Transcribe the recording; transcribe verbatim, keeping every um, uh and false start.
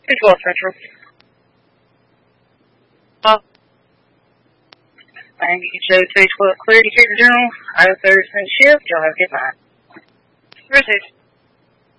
It's well Central. Oh. Thank you, Joe three twelve clear to the general. I have third shift. Y'all have a good night. Received.